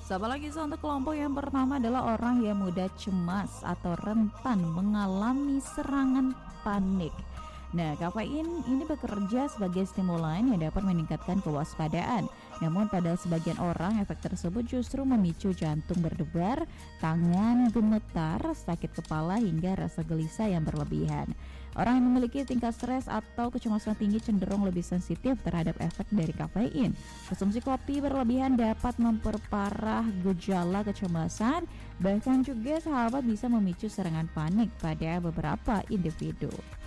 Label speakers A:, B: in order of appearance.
A: Sama lagi untuk kelompok yang pertama adalah orang yang mudah cemas atau rentan mengalami serangan panik. Nah, kafein ini bekerja sebagai stimulan yang dapat meningkatkan kewaspadaan. Namun pada sebagian orang efek tersebut justru memicu jantung berdebar, tangan gemetar, sakit kepala hingga rasa gelisah yang berlebihan. Orang yang memiliki tingkat stres atau kecemasan tinggi cenderung lebih sensitif terhadap efek dari kafein. Konsumsi kopi berlebihan dapat memperparah gejala kecemasan, bahkan juga sahabat bisa memicu serangan panik pada beberapa individu.